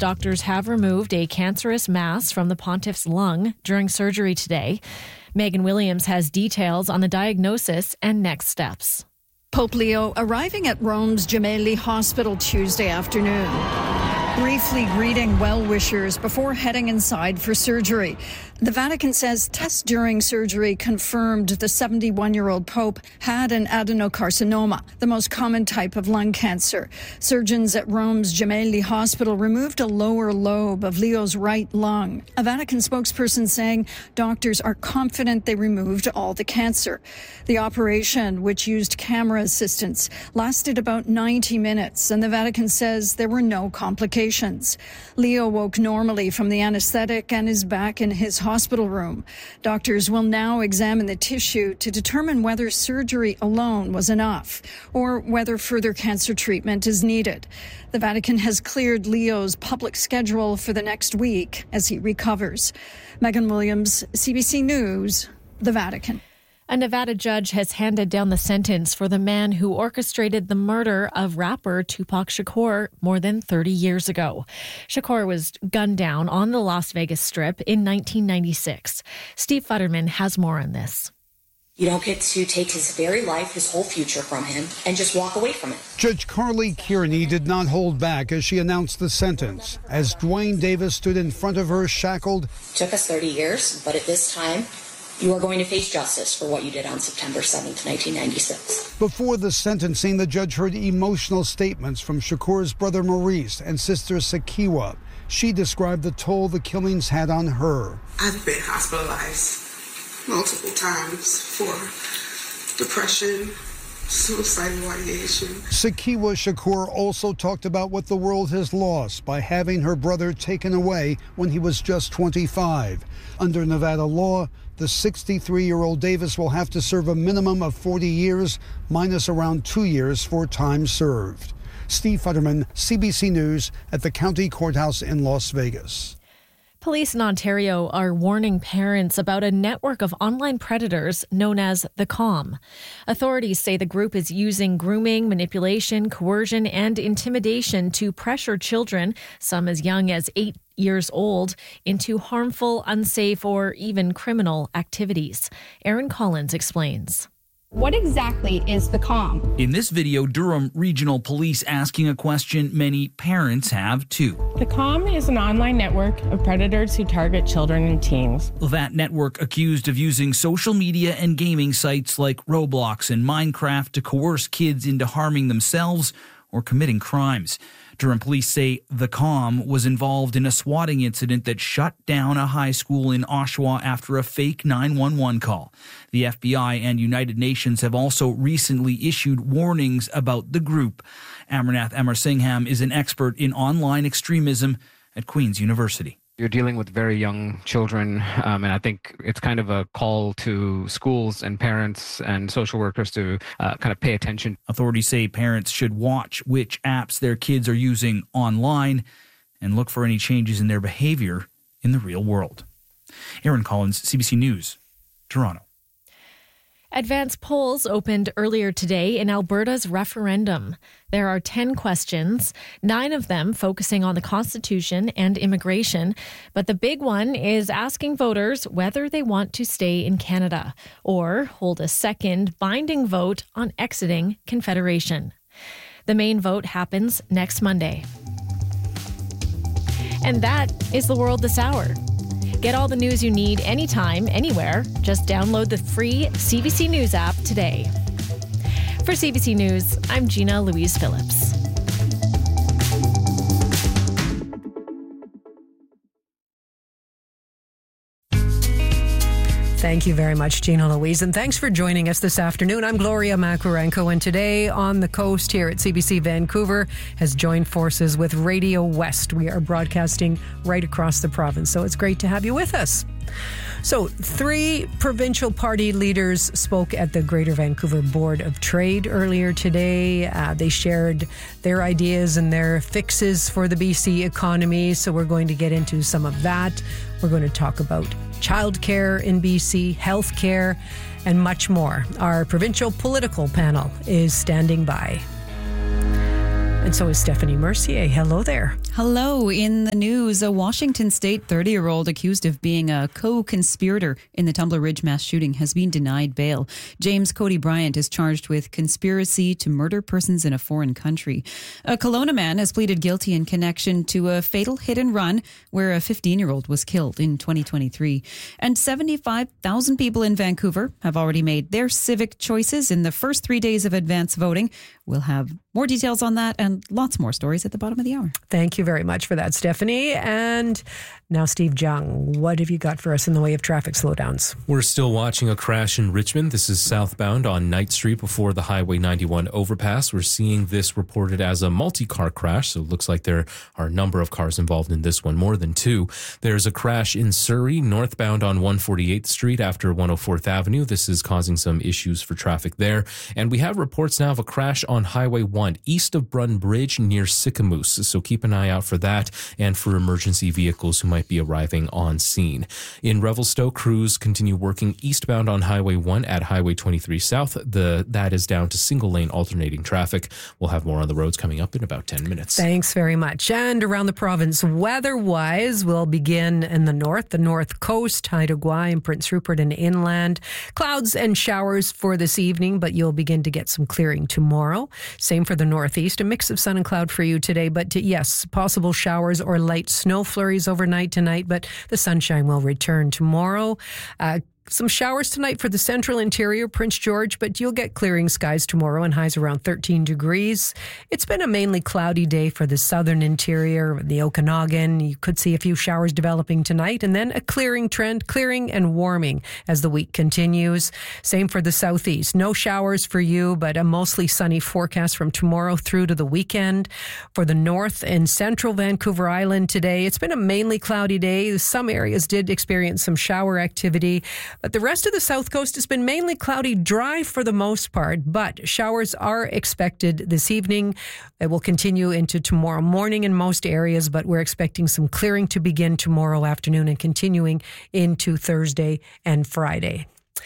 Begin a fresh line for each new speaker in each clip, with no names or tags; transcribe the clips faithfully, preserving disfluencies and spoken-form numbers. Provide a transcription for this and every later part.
doctors have removed a cancerous mass from the pontiff's lung during surgery today. Megan Williams has details on the diagnosis and next steps.
Pope Leo arriving at Rome's Gemelli Hospital Tuesday afternoon, briefly greeting well-wishers before heading inside for surgery. The Vatican says tests during surgery confirmed the seventy-one-year-old Pope had an adenocarcinoma, the most common type of lung cancer. Surgeons at Rome's Gemelli Hospital removed a lower lobe of Leo's right lung. A Vatican spokesperson saying doctors are confident they removed all the cancer. The operation, which used camera assistance, lasted about ninety minutes, and the Vatican says there were no complications. Leo woke normally from the anesthetic and is back in his hospital room. Doctors will now examine the tissue to determine whether surgery alone was enough or whether further cancer treatment is needed. The Vatican has cleared Leo's public schedule for the next week as he recovers. Megan Williams, C B C News, the Vatican.
A Nevada judge has handed down the sentence for the man who orchestrated the murder of rapper Tupac Shakur more than thirty years ago. Shakur was gunned down on the Las Vegas Strip in nineteen ninety-six. Steve Futterman has more on this.
You don't get to take his very life, his whole future from him, and just walk away from it.
Judge Carly Kearney did not hold back as she announced the sentence. As Dwayne Davis stood in front of her shackled.
It took us thirty years, but at this time, you are going to face justice for what you did on September seventh, nineteen ninety-six.
Before the sentencing, the judge heard emotional statements from Shakur's brother Maurice and sister Sakiwa. She described the toll the killings had on her.
I've been hospitalized multiple times for depression, suicidal ideation.
Sakiwa Shakur also talked about what the world has lost by having her brother taken away when he was just twenty-five. Under Nevada law, the sixty-three-year-old Davis will have to serve a minimum of forty years, minus around two years for time served. Steve Futterman, C B C News, at the county courthouse in Las Vegas.
Police in Ontario are warning parents about a network of online predators known as the Calm. Authorities say the group is using grooming, manipulation, coercion, and intimidation to pressure children, some as young as eight years old, into harmful, unsafe, or even criminal activities. Aaron Collins explains.
What exactly is the Calm?
In this video, Durham Regional Police asking a question many parents have too.
The Calm is an online network of predators who target children and teens.
That network accused of using social media and gaming sites like Roblox and Minecraft to coerce kids into harming themselves or committing crimes. Durham police say the Calm was involved in a swatting incident that shut down a high school in Oshawa after a fake nine one one call. The F B I and United Nations have also recently issued warnings about the group. Amarnath Amarsingham is an expert in online extremism at Queen's University.
You're dealing with very young children, um, and I think it's kind of a call to schools and parents and social workers to uh, kind of pay attention.
Authorities say parents should watch which apps their kids are using online and look for any changes in their behavior in the real world. Aaron Collins, C B C News, Toronto.
Advance polls opened earlier today in Alberta's referendum. There are ten questions, nine of them focusing on the Constitution and immigration. But the big one is asking voters whether they want to stay in Canada or hold a second binding vote on exiting Confederation. The main vote happens next Monday. And that is the world this hour. Get all the news you need anytime, anywhere. Just download the free C B C News app today. For C B C News, I'm Gina Louise Phillips.
Thank you very much, Gina Louise, and thanks for joining us this afternoon. I'm Gloria Makarenko, and today on the coast here at C B C Vancouver has joined forces with Radio West. We are broadcasting right across the province, so it's great to have you with us. So, three provincial party leaders spoke at the Greater Vancouver Board of Trade earlier today. Uh, they shared their ideas and their fixes for the B C economy, so we're going to get into some of that. We're going to talk about childcare in B C, healthcare, and much more. Our provincial political panel is standing by. And so is Stephanie Mercier. Hello there.
Hello. In the news, a Washington State thirty-year-old accused of being a co-conspirator in the Tumbler Ridge mass shooting has been denied bail. James Cody Bryant is charged with conspiracy to murder persons in a foreign country. A Kelowna man has pleaded guilty in connection to a fatal hit and run where a fifteen-year-old was killed in twenty twenty-three. And seventy-five thousand people in Vancouver have already made their civic choices in the first three days of advance voting. We'll have more details on that and lots more stories at the bottom of the hour.
Thank you very much for that, Stephanie. And now, Steve Jung, what have you got for us in the way of traffic slowdowns?
We're still watching a crash in Richmond. This is southbound on Knight Street before the Highway ninety-one overpass. We're seeing this reported as a multi-car crash, so it looks like there are a number of cars involved in this one, more than two. There's a crash in Surrey, northbound on one forty-eighth Street after one oh fourth Avenue. This is causing some issues for traffic there. And we have reports now of a crash on Highway one east of Brun Bridge near Sicamous, so keep an eye out for that and for emergency vehicles who might be arriving on scene. In Revelstoke, crews continue working eastbound on Highway one at Highway twenty-three South. The that is down to single lane alternating traffic. We'll have more on the roads coming up in about ten minutes.
Thanks very much. And around the province, weather-wise, we'll begin in the north, the north coast, Haida Gwaii and Prince Rupert and inland. Clouds and showers for this evening, but you'll begin to get some clearing tomorrow. Same for the northeast, a mix of sun and cloud for you today, but to, yes, possible showers or light snow flurries overnight tonight, but the sunshine will return tomorrow. Uh, Some showers tonight for the central interior, Prince George, but you'll get clearing skies tomorrow and highs around thirteen degrees. It's been a mainly cloudy day for the southern interior, the Okanagan. You could see a few showers developing tonight, and then a clearing trend, clearing and warming as the week continues. Same for the southeast. No showers for you, but a mostly sunny forecast from tomorrow through to the weekend. For the north and central Vancouver Island today, it's been a mainly cloudy day. Some areas did experience some shower activity, but the rest of the south coast has been mainly cloudy, dry for the most part, but showers are expected this evening. It will continue into tomorrow morning in most areas, but we're expecting some clearing to begin tomorrow afternoon and continuing into Thursday and Friday.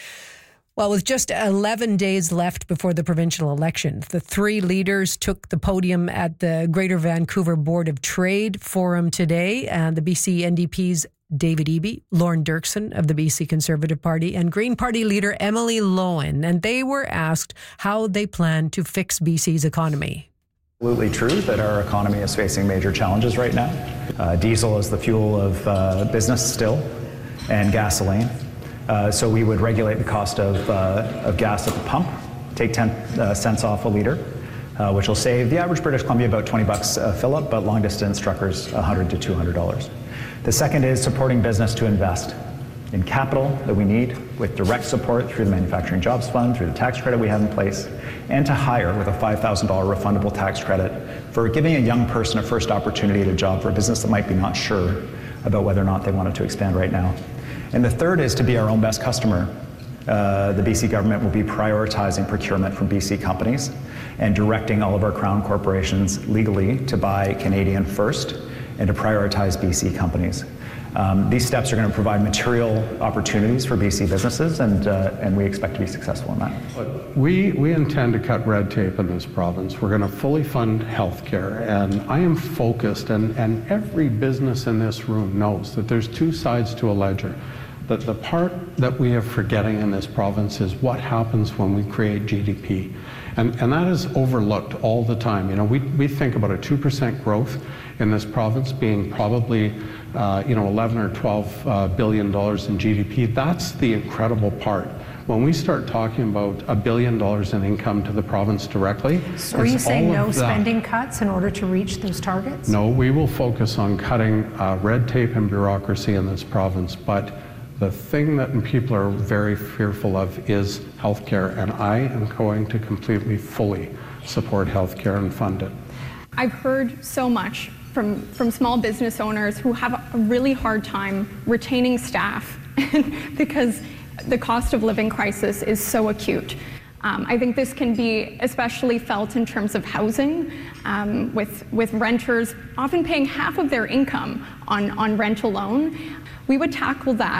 Well, with just eleven days left before the provincial election, the three leaders took the podium at the Greater Vancouver Board of Trade Forum today, and the B C N D P's David Eby, Lorne Dirksen of the B C Conservative Party, and Green Party leader Emily Lowen, and they were asked how they plan to fix B C's economy.
Absolutely true that our economy is facing major challenges right now. Uh, diesel is the fuel of uh, business still, and gasoline. Uh, so we would regulate the cost of, uh, of gas at the pump, take ten uh, cents off a litre, uh, which will save the average British Columbia about twenty bucks a fill-up, but long-distance truckers one hundred to two hundred dollars. The second is supporting business to invest in capital that we need with direct support through the Manufacturing Jobs Fund, through the tax credit we have in place, and to hire with a five thousand dollars refundable tax credit for giving a young person a first opportunity at a job for a business that might be not sure about whether or not they wanted to expand right now. And the third is to be our own best customer. Uh, the B C government will be prioritizing procurement from B C companies and directing all of our crown corporations legally to buy Canadian first and to prioritize B C companies. Um, these steps are going to provide material opportunities for B C businesses, and uh, and we expect to be successful in that.
We, we intend to cut red tape in this province. We're going to fully fund healthcare, and I am focused, and, and every business in this room knows that there's two sides to a ledger. That the part that we are forgetting in this province is what happens when we create G D P. And, and that is overlooked all the time. You know, we, we think about a two percent growth in this province being probably, uh, you know, eleven or twelve uh, billion dollars in G D P. That's the incredible part. When we start talking about a billion dollars in income to the province directly,
so are you saying no spending cuts in order to reach those targets?
No, we will focus on cutting uh, red tape and bureaucracy in this province, but the thing that people are very fearful of is healthcare, and I am going to completely, fully support healthcare and fund it.
I've heard so much from, from small business owners who have a really hard time retaining staff because the cost of living crisis is so acute. Um, I think this can be especially felt in terms of housing, um, with, with renters often paying half of their income on, on rent alone. We would tackle that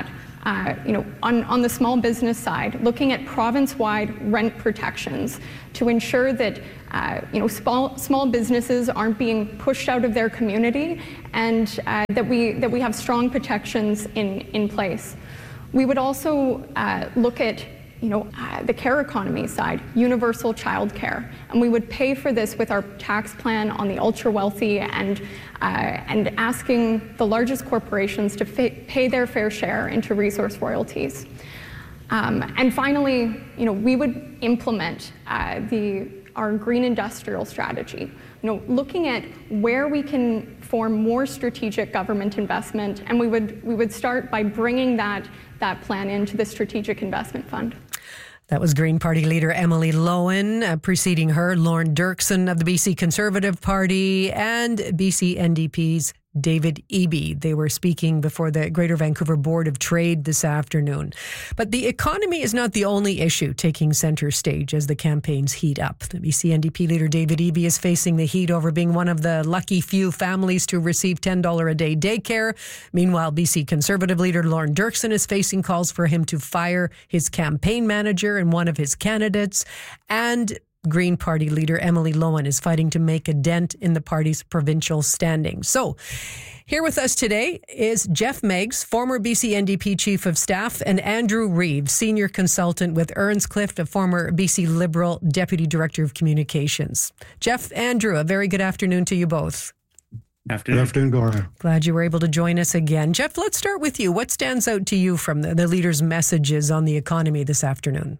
uh, you know, on, on the small business side, looking at province-wide rent protections to ensure that uh, you know, small, small businesses aren't being pushed out of their community, and uh, that we that we have strong protections in, in place. We would also uh, look at you know, uh, the care economy side, universal childcare, and we would pay for this with our tax plan on the ultra wealthy, and uh, and asking the largest corporations to fa- pay their fair share into resource royalties. Um, and finally, you know, we would implement uh, the our green industrial strategy. You know, looking at where we can form more strategic government investment, and we would we would start by bringing that that plan into the Strategic Investment Fund.
That was Green Party leader Emily Lowen. Uh, preceding her, Lorne Dirksen of the B C Conservative Party, and B C N D P's David Eby. They were speaking before the Greater Vancouver Board of Trade this afternoon. But the economy is not the only issue taking center stage as the campaigns heat up. The B C N D P leader David Eby is facing the heat over being one of the lucky few families to receive ten dollars a day daycare. Meanwhile, B C Conservative leader Lorne Dirksen is facing calls for him to fire his campaign manager and one of his candidates. And Green Party leader Emily Lowen is fighting to make a dent in the party's provincial standing. So, here with us today is Jeff Meigs, former B C N D P Chief of Staff, and Andrew Reeve, Senior Consultant with Earnscliffe, a former B C Liberal Deputy Director of Communications. Jeff, Andrew, a very good afternoon to you both.
Afternoon. Good afternoon, Gloria.
Glad you were able to join us again. Jeff, let's start with you. What stands out to you from the, the leader's messages on the economy this afternoon?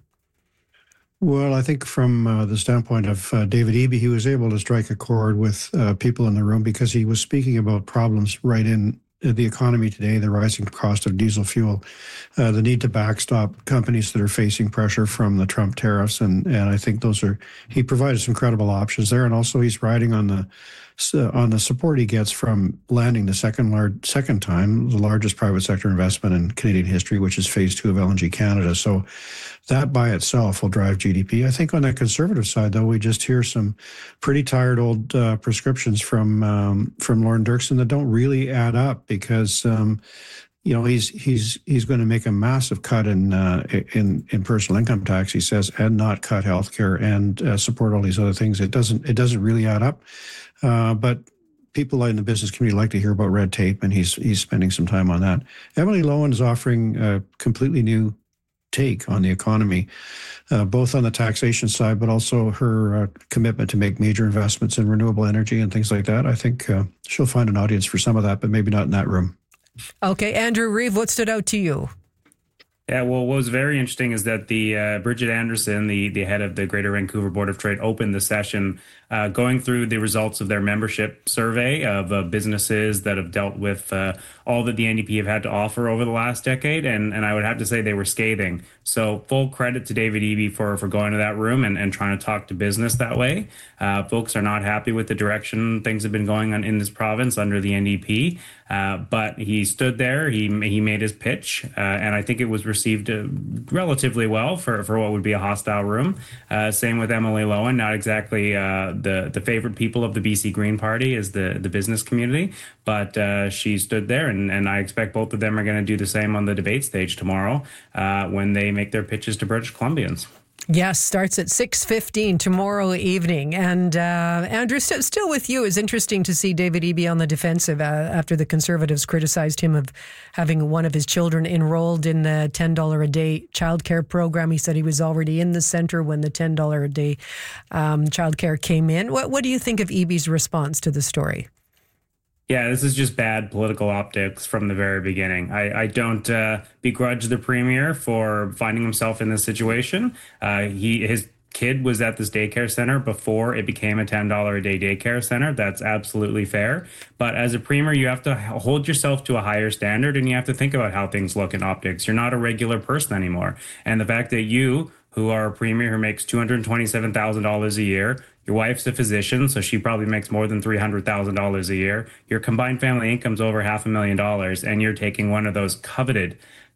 Well, I think from uh, the standpoint of uh, David Eby, he was able to strike a chord with uh, people in the room because he was speaking about problems right in the economy today, the rising cost of diesel fuel, uh, the need to backstop companies that are facing pressure from the Trump tariffs. And, and I think those are, he provided some credible options there. And also he's riding on the uh, on the support he gets from landing the second large, second time, the largest private sector investment in Canadian history, which is phase two of L N G Canada. So that by itself will drive G D P. I think on the Conservative side, though, we just hear some pretty tired old uh, prescriptions from um, from Lorne Dirksen that don't really add up because, um, you know, he's he's he's going to make a massive cut in uh, in in personal income tax, he says, and not cut healthcare and uh, support all these other things. It doesn't it doesn't really add up, uh, but. People in the business community like to hear about red tape, and he's he's spending some time on that. Emily Lowen is offering a completely new take on the economy, uh, both on the taxation side, but also her uh, commitment to make major investments in renewable energy and things like that. I think uh, she'll find an audience for some of that, but maybe not in that room.
Okay, Andrew Reeve, what stood out to you?
Yeah, well, what was very interesting is that the uh, Bridget Anderson, the, the head of the Greater Vancouver Board of Trade, opened the session uh, going through the results of their membership survey of uh, businesses that have dealt with uh, all that the N D P have had to offer over the last decade. And, and I would have to say they were scathing. So full credit to David Eby for, for going to that room and, and trying to talk to business that way. Uh, folks are not happy with the direction things have been going on in this province under the N D P. Uh, but he stood there, he he made his pitch, uh, and I think it was received uh, relatively well for, for what would be a hostile room. Uh, same with Emily Lowen, not exactly uh, the, the favorite people of the B C Green Party is the, the business community, but uh, she stood there, and, and I expect both of them are going to do the same on the debate stage tomorrow uh, when they make their pitches to British Columbians.
Yes, starts at six fifteen tomorrow evening. And uh, Andrew, st- still with you, it's interesting to see David Eby on the defensive uh, after the Conservatives criticized him of having one of his children enrolled in the ten dollars a day childcare program. He said he was already in the centre when the ten dollars a day um, childcare came in. What, what do you think of Eby's response to the story?
Yeah, this is just bad political optics from the very beginning. I, I don't uh, begrudge the premier for finding himself in this situation. Uh, he his kid was at this daycare center before it became a ten dollars a day daycare center. That's absolutely fair. But as a premier, you have to hold yourself to a higher standard, and you have to think about how things look in optics. You're not a regular person anymore. And the fact that you, who are a premier who makes two hundred twenty-seven thousand dollars a year, your wife's a physician, so she probably makes more than three hundred thousand dollars a year. Your combined family income's over half a million dollars, and you're taking one of those coveted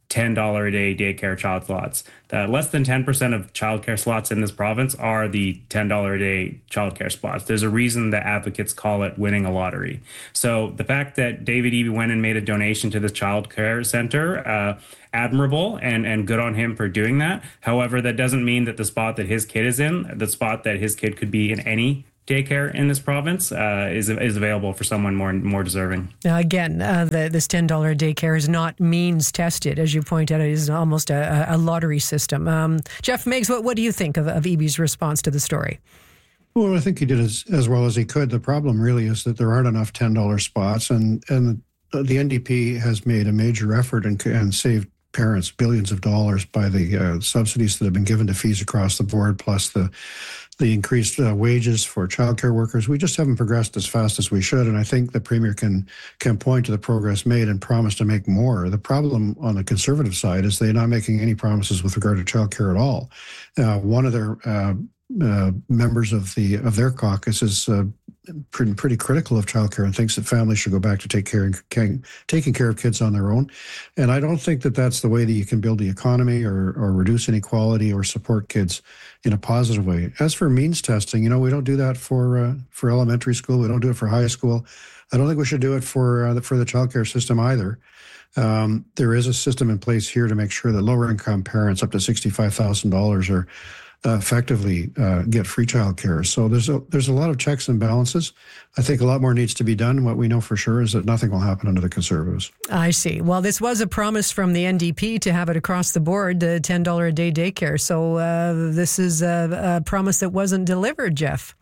ten dollars a day daycare child slots. Uh, less than ten percent of childcare slots in this province are the ten dollars a day childcare spots. There's a reason that advocates call it winning a lottery. So the fact that David Eby went and made a donation to the childcare center, uh, admirable and, and good on him for doing that. However, that doesn't mean that the spot that his kid is in, the spot that his kid could be in any daycare in this province uh, is is available for someone more more deserving.
Now again, uh, the, this ten dollars daycare is not means tested, as you point out. It is almost a, a lottery system. Um, Jeff Meigs, what, what do you think of, of Eby's response to the story?
Well, I think he did as, as well as he could. The problem really is that there aren't enough ten dollars spots, and, and the N D P has made a major effort and, and saved parents billions of dollars by the uh, subsidies that have been given to fees across the board, plus the the increased uh, wages for childcare workers. We just haven't progressed as fast as we should, and I think the Premier can can point to the progress made and promise to make more. The problem on the Conservative side is they're not making any promises with regard to childcare at all. Uh, one of their uh, uh, members of the of their caucus is uh, pretty, pretty critical of childcare and thinks that families should go back to take care of, taking care of kids on their own. And I don't think that that's the way that you can build the economy or, or reduce inequality or support kids in a positive way. As for means testing, you know, we don't do that for uh, for elementary school. We don't do it for high school. I don't think we should do it for uh, the, for the childcare system either. Um, there is a system in place here to make sure that lower income parents up to sixty-five thousand dollars are Uh, effectively uh, get free childcare. So there's a there's a lot of checks and balances. I think a lot more needs to be done. What we know for sure is that nothing will happen under the Conservatives.
I see. Well, this was a promise from the N D P to have it across the board, the ten dollars a day daycare. So uh, this is a, a promise that wasn't delivered, Jeff.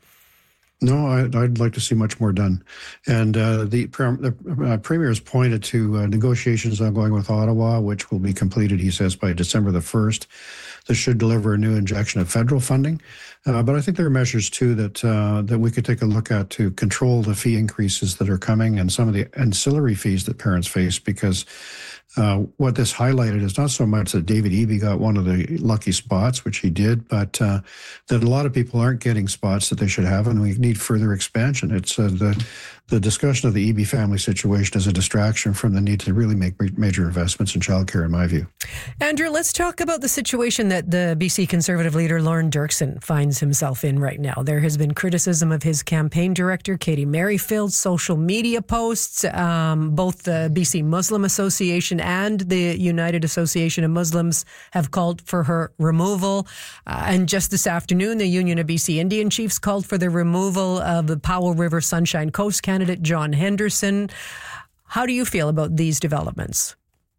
No, I'd, I'd like to see much more done. And uh, the, the uh, Premier has pointed to uh, negotiations ongoing with Ottawa, which will be completed, he says, by December the first. This should deliver a new injection of federal funding. Uh, but I think there are measures, too, that uh, that we could take a look at to control the fee increases that are coming and some of the ancillary fees that parents face, because Uh, what this highlighted is not so much that David Eby got one of the lucky spots, which he did, but uh, that a lot of people aren't getting spots that they should have, and we need further expansion. It's uh, the the discussion of the Eby family situation is a distraction from the need to really make major investments in childcare, in my view.
Andrew, let's talk about the situation that the B C Conservative leader, Lorne Dirksen, finds himself in right now. There has been criticism of his campaign director, Katie Merrifield's social media posts. Um, both the B C Muslim Association and the United Association of Muslims have called for her removal. Uh, and just this afternoon, the Union of B C Indian Chiefs called for the removal of the Powell River Sunshine Coast candidate, John Henderson. How do you feel about these developments?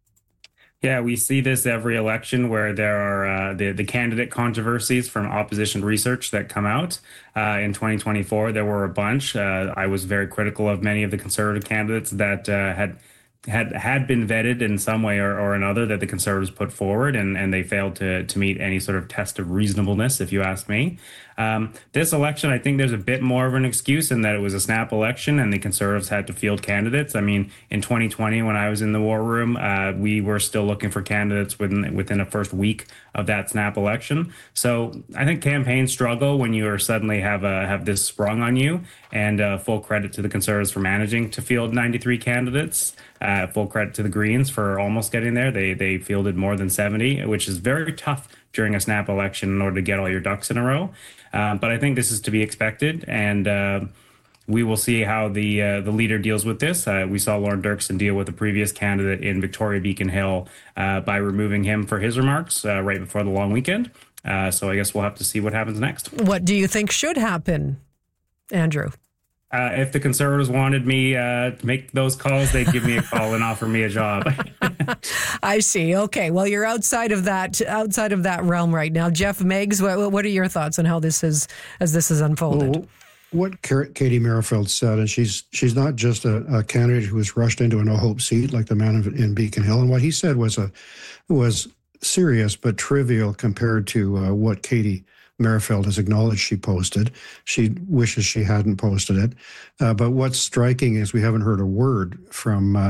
Yeah, we see this every election where there are uh, the, the candidate controversies from opposition research that come out. Uh, in twenty twenty-four, there were a bunch. Uh, I was very critical of many of the Conservative candidates that uh, had had had been vetted in some way or, or another that the Conservatives put forward, and, and they failed to to meet any sort of test of reasonableness, if you ask me. Um, this election, I think there's a bit more of an excuse in that it was a snap election and the Conservatives had to field candidates. I mean, in twenty twenty, when I was in the war room, uh, we were still looking for candidates within within a first week of that snap election. So I think campaigns struggle when you are suddenly have a, have this sprung on you, and uh, full credit to the Conservatives for managing to field ninety-three candidates. Uh, full credit to the Greens for almost getting there. They they fielded more than seventy, which is very tough during a snap election in order to get all your ducks in a row. Uh, but I think this is to be expected, and uh, we will see how the uh, the leader deals with this. Uh, we saw Lorne Dirksen deal with the previous candidate in Victoria Beacon Hill uh, by removing him for his remarks uh, right before the long weekend. Uh, so I guess we'll have to see what happens next.
What do you think should happen, Andrew?
Uh, if the Conservatives wanted me uh, to make those calls, they'd give me a call and offer me a job.
I see. Okay. Well, you're outside of that outside of that realm right now. Jeff Meigs, what, what are your thoughts on how this is as this has unfolded?
Well, what Katie Merrifield said, and she's she's not just a, a candidate who was rushed into a no hope seat like the man in Beacon Hill. And what he said was a was serious but trivial compared to uh, what Katie Merrifield has acknowledged she posted. She wishes she hadn't posted it. Uh, but what's striking is we haven't heard a word from uh,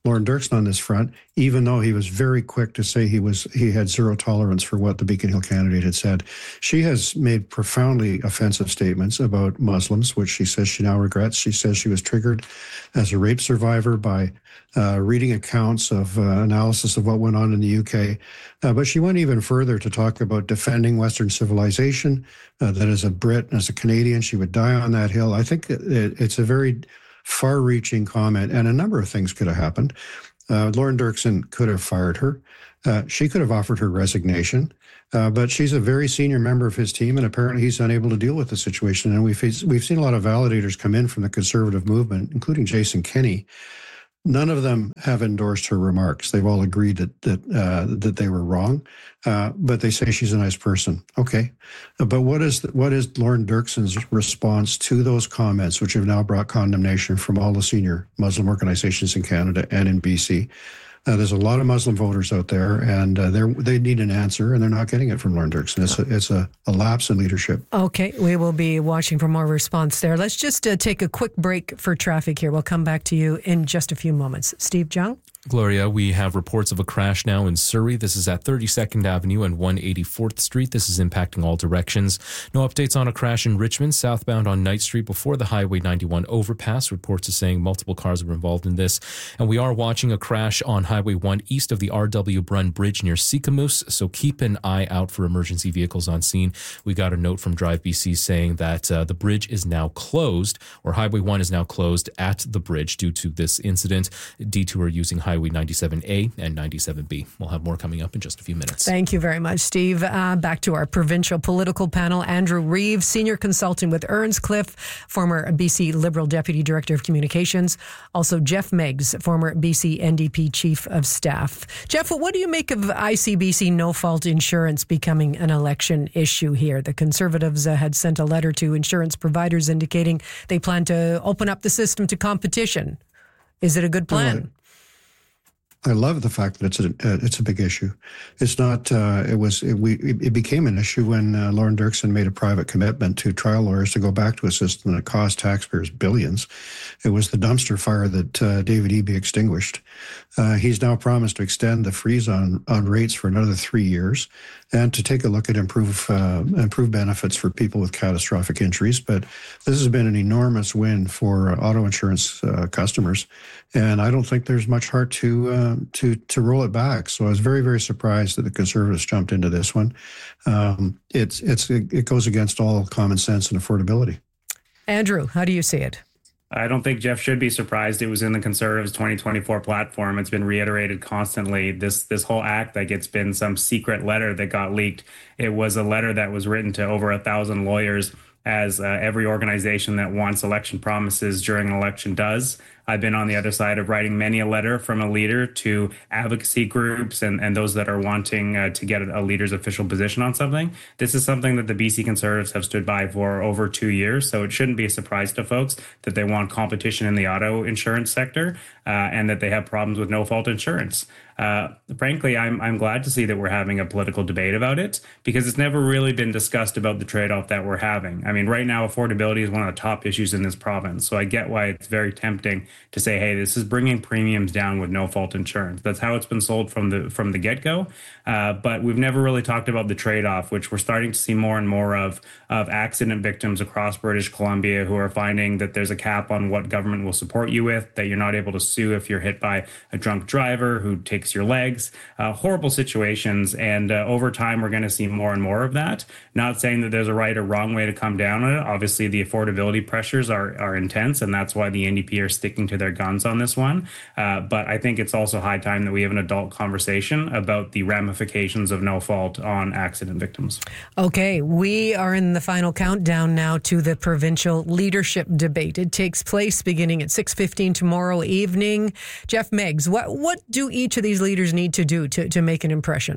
Lauren Dirksen on this front, even though he was very quick to say he was he had zero tolerance for what the Beacon Hill candidate had said. She has made profoundly offensive statements about Muslims, which she says she now regrets. She says she was triggered as a rape survivor by uh, reading accounts of uh, analysis of what went on in the U K. Uh, but she went even further to talk about defending Western civilization, uh, that as a Brit and as a Canadian, she would die on that hill. I think it, it's a very far-reaching comment, and a number of things could have happened. Uh, Lauren Dirksen could have fired her. Uh, she could have offered her resignation, uh, but she's a very senior member of his team, and apparently he's unable to deal with the situation. And we've we've seen a lot of validators come in from the Conservative movement, including Jason Kenney. None of them have endorsed her remarks. They've all agreed that that uh, that they were wrong, uh, but they say she's a nice person. Okay, but what is what is Lauren Dirksen's response to those comments, which have now brought condemnation from all the senior Muslim organizations in Canada and in B C? Uh, there's a lot of Muslim voters out there, and uh, they they need an answer, and they're not getting it from Lauren Dirksen. It's a, it's a, a lapse in leadership.
Okay, we will be watching for more response there. Let's just uh, take a quick break for traffic here. We'll come back to you in just a few moments. Steve Jung?
Gloria, we have reports of a crash now in Surrey. This is at thirty-second Avenue and one hundred eighty-fourth Street. This is impacting all directions. No updates on a crash in Richmond, southbound on Knight Street before the Highway ninety-one overpass. Reports are saying multiple cars were involved in this. And we are watching a crash on Highway one east of the R W Brunn Bridge near Sikamoose, so keep an eye out for emergency vehicles on scene. We got a note from Drive B C saying that uh, the bridge is now closed, or Highway one is now closed at the bridge due to this incident. Detour using Highway Highway ninety-seven A and ninety-seven B. We'll have more coming up in just a few minutes.
Thank you very much, Steve. Uh, back to our provincial political panel. Andrew Reeves, senior consultant with Earnscliffe, former B C Liberal Deputy Director of Communications. Also, Jeff Meggs, former B C N D P Chief of Staff. Jeff, what do you make of I C B C no-fault insurance becoming an election issue here? The Conservatives uh, had sent a letter to insurance providers indicating they plan to open up the system to competition. Is it a good plan?
I love the fact that it's a uh, it's a big issue. It's not. Uh, it was. It, we. It became an issue when uh, Lauren Dirksen made a private commitment to trial lawyers to go back to a system that cost taxpayers billions. It was the dumpster fire that uh, David Eby extinguished. Uh, he's now promised to extend the freeze on on rates for another three years, and to take a look at improve uh, improve benefits for people with catastrophic injuries. But this has been an enormous win for uh, auto insurance uh, customers, and I don't think there's much heart to. Uh, to to roll it back. So I was very, very surprised that the Conservatives jumped into this one. Um, it's it's it goes against all common sense and affordability.
Andrew, how do you see it?
I don't think Jeff should be surprised. It was in the Conservatives' twenty twenty-four platform. It's been reiterated constantly. This this whole act, like it's been some secret letter that got leaked. It was a letter that was written to over a thousand lawyers, as uh, every organization that wants election promises during an election does. I've been on the other side of writing many a letter from a leader to advocacy groups and, and those that are wanting uh, to get a leader's official position on something. This is something that the B C Conservatives have stood by for over two years, so it shouldn't be a surprise to folks that they want competition in the auto insurance sector uh, and that they have problems with no-fault insurance. Uh, frankly, I'm I'm glad to see that we're having a political debate about it, because it's never really been discussed about the trade-off that we're having. I mean, right now, affordability is one of the top issues in this province, so I get why it's very tempting to say, hey, this is bringing premiums down with no-fault insurance. That's how it's been sold from the from the get-go, uh, but we've never really talked about the trade-off, which we're starting to see more and more of, of accident victims across British Columbia who are finding that there's a cap on what government will support you with, that you're not able to sue if you're hit by a drunk driver who takes your legs, uh, horrible situations. And uh, over time, we're going to see more and more of that. Not saying that there's a right or wrong way to come down on it. Obviously, the affordability pressures are, are intense, and that's why the N D P are sticking to their guns on this one. Uh, but I think it's also high time that we have an adult conversation about the ramifications of no fault on accident victims.
Okay, we are in the final countdown now to the provincial leadership debate. It takes place beginning at six fifteen tomorrow evening. Jeff Meggs, what, what do each of these leaders need to do to, to make an impression?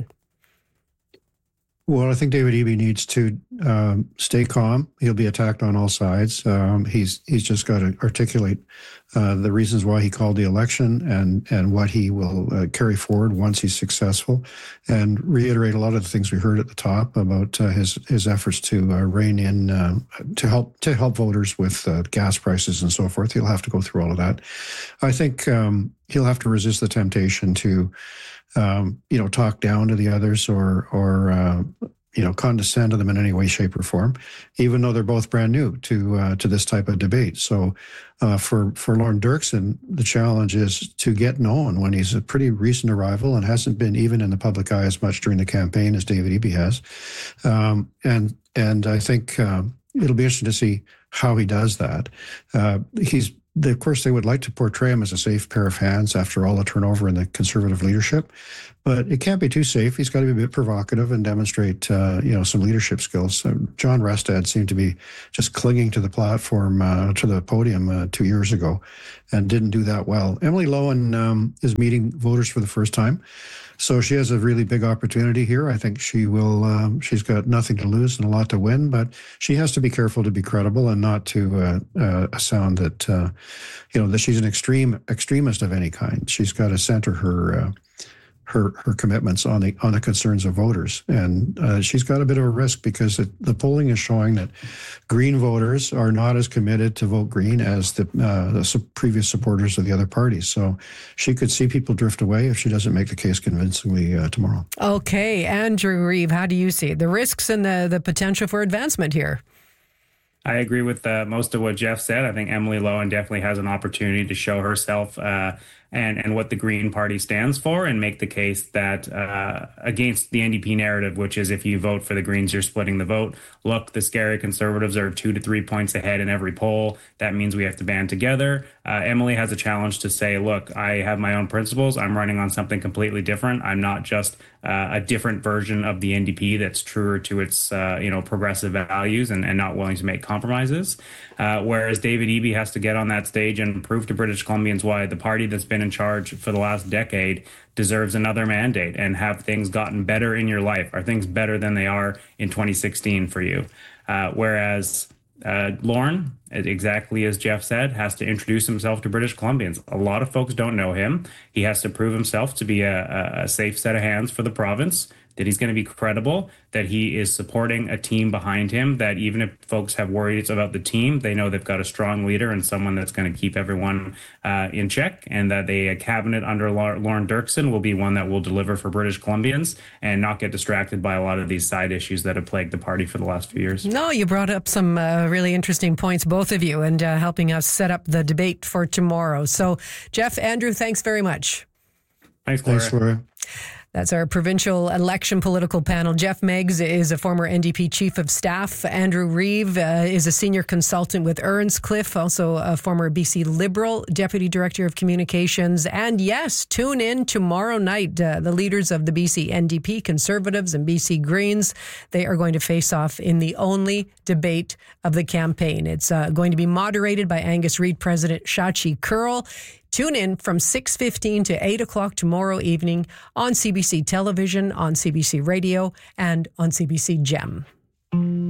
Well, I think David Eby needs to um, stay calm. He'll be attacked on all sides. Um, he's he's just got to articulate uh, the reasons why he called the election and and what he will uh, carry forward once he's successful, and reiterate a lot of the things we heard at the top about uh, his his efforts to uh, rein in uh, to help to help voters with uh, gas prices and so forth. He'll have to go through all of that. I think. Um, he'll have to resist the temptation to, um, you know, talk down to the others or, or uh, you know, condescend to them in any way, shape, or form, even though they're both brand new to uh, to this type of debate. So uh, for, for Lorne Dirksen, the challenge is to get known when he's a pretty recent arrival and hasn't been even in the public eye as much during the campaign as David Eby has. Um, and, and I think um, it'll be interesting to see how he does that. Uh, he's They, of course, they would like to portray him as a safe pair of hands after all the turnover in the Conservative leadership, but it can't be too safe. He's got to be a bit provocative and demonstrate, uh, you know, some leadership skills. So John Restad seemed to be just clinging to the platform, uh, to the podium uh, two years ago, and didn't do that well. Emily Lowen um, is meeting voters for the first time. So she has a really big opportunity here. I think she will, um, she's got nothing to lose and a lot to win, but she has to be careful to be credible and not to uh, uh, sound that, uh, you know, that she's an extreme extremist of any kind. She's got to center her uh, her her commitments on the on the concerns of voters. And uh, she's got a bit of a risk because it, the polling is showing that Green voters are not as committed to vote Green as the, uh, the su- previous supporters of the other parties. So she could see people drift away if she doesn't make the case convincingly uh, tomorrow.
Okay, Andrew Reeve, how do you see it? The risks and the, the potential for advancement here?
I agree with uh, most of what Jeff said. I think Emily Lowen definitely has an opportunity to show herself uh, and, and what the Green Party stands for and make the case that uh, against the N D P narrative, which is if you vote for the Greens, you're splitting the vote. Look, the scary Conservatives are two to three points ahead in every poll. That means we have to band together. Uh, Emily has a challenge to say, look, I have my own principles. I'm running on something completely different. I'm not just uh, a different version of the N D P that's truer to its uh, you know progressive values and, and not willing to make compromises. Uh, whereas David Eby has to get on that stage and prove to British Columbians why the party that's been in charge for the last decade deserves another mandate and have things gotten better in your life. Are things better than they are in twenty sixteen for you? Uh, whereas uh, Lorne, exactly as Jeff said, has to introduce himself to British Columbians. A lot of folks don't know him. He has to prove himself to be a, a safe set of hands for the province, that he's going to be credible, that he is supporting a team behind him, that even if folks have worries about the team, they know they've got a strong leader and someone that's going to keep everyone uh, in check, and that a cabinet under Lorne Dirksen will be one that will deliver for British Columbians and not get distracted by a lot of these side issues that have plagued the party for the last few years.
No, you brought up some uh, really interesting points, both of you, and uh, helping us set up the debate for tomorrow. So, Jeff, Andrew, thanks very much.
Thanks, Gloria.
Thanks, Gloria.
That's our provincial election political panel. Jeff Meggs is a former N D P chief of staff. Andrew Reeve uh, is a senior consultant with Earnscliffe, also a former B C Liberal deputy director of communications. And yes, tune in tomorrow night. Uh, the leaders of the B C N D P, Conservatives, and B C Greens, they are going to face off in the only debate of the campaign. It's uh, going to be moderated by Angus Reid President Shachi Kurl. Tune in from six fifteen to eight o'clock tomorrow evening on C B C Television, on C B C Radio, and on C B C Gem.